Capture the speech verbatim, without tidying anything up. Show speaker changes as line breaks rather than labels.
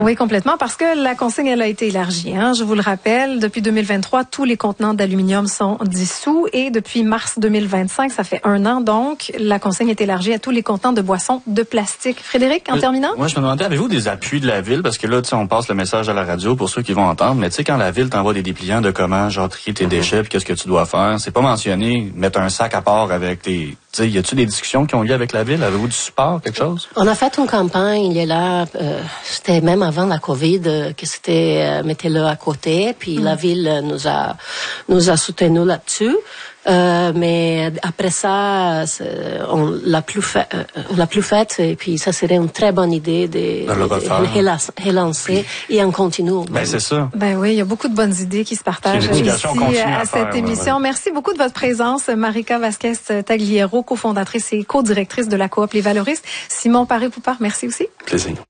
Oui, complètement, parce que la consigne, elle a été élargie. Hein. Je vous le rappelle, depuis deux mille vingt-trois, tous les contenants d'aluminium sont dissous et depuis mars deux mille vingt-cinq, ça fait un an donc, la consigne est élargie à tous les contenants de boissons de plastique. Frédéric, en
euh,
terminant?
Moi, je me demandais, avez-vous des appuis de la ville? Parce que là, tu sais, on passe le message à la radio pour ceux qui vont entendre, mais tu sais, quand la ville t'envoie des dépliants de comment, genre, trier tes déchets, puis qu'est-ce que tu dois faire, c'est pas mentionné, mettre un sac à part avec tes... Tu sais, y a-tu des discussions qui ont lieu avec la ville? Avez-vous du support, quelque chose?
On a fait une campagne, il est là, euh, c'était même avant la COVID, euh, que c'était, euh, mettez-le à côté, puis mmh. la ville nous a, nous a soutenus là-dessus. Euh, mais après ça, on l'a plus fait, euh, on l'a plus fait, et puis ça serait une très bonne idée de, de, de, de relancer et on continue.
Ben, c'est ça.
Ben oui, il y a beaucoup de bonnes idées qui se partagent ici à, à cette faire, émission. Ouais, ouais. Merci beaucoup de votre présence, Marika Vasquez-Tagliero, cofondatrice et co-directrice de la coop Les Valoristes. Simon Paré-Poupard, merci aussi.
Plaisir.